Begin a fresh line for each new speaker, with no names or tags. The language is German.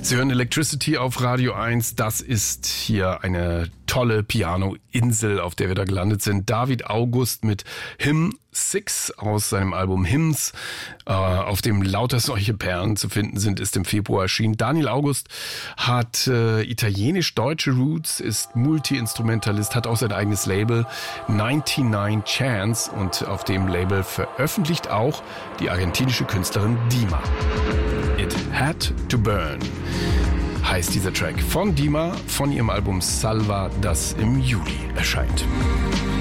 Sie hören Electricity auf Radio 1. Das ist hier eine tolle Piano-Insel, auf der wir da gelandet sind. David August mit Hymn 6 aus seinem Album Hymns, auf dem lauter solche Perlen zu finden sind, ist im Februar erschienen. Daniel August hat italienisch-deutsche Roots, ist Multi-Instrumentalist, hat auch sein eigenes Label 99 Chance und auf dem Label veröffentlicht auch die argentinische Künstlerin Dima. It Had to Burn heißt dieser Track von Dima, von ihrem Album Salva, das im Juli erscheint.